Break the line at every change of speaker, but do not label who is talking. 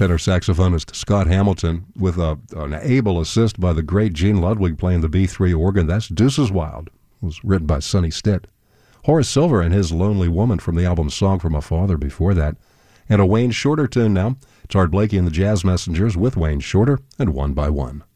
tenor saxophonist Scott Hamilton with an able assist by the great Gene Ludwig playing the B3 organ. That's Deuces Wild. It was written by Sonny Stitt. Horace Silver and his Lonely Woman from the album Song for My Father before that. And a Wayne Shorter tune now. It's Art Blakey and the Jazz Messengers with Wayne Shorter and One by One.